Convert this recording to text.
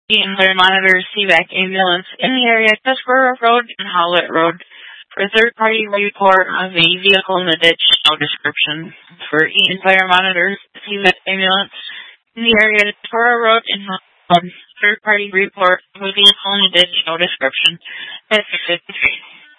Eaton Fire Monitor CVAC ambulance in the area, Tuscarora Road and Howlett Road. For third-party report of a vehicle in the ditch, no description. For Eaton Fire Monitor CVAC ambulance in the area, Tuscarora Road and Howlett Road. Third-party report of a vehicle in the ditch, no description. That's 53.